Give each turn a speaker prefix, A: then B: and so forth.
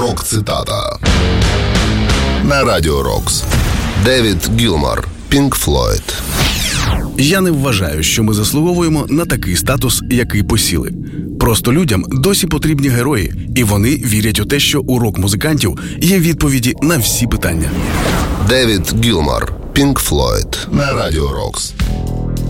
A: Рок-цитата на Радіо Рокс. Девід Гілмор, Pink Floyd.
B: Я не вважаю, що ми заслуговуємо на такий статус, який посіли. Просто людям досі потрібні герої, і вони вірять у те, що у рок-музикантів є відповіді на всі питання.
A: Девід Гілмор, Pink Floyd на Радіо Рокс.